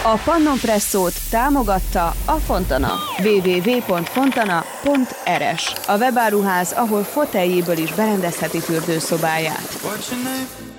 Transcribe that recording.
A Pannon Presszót támogatta a Fontana. www.fontana.rs. A webáruház, ahol foteljéből is berendezheti fürdőszobáját.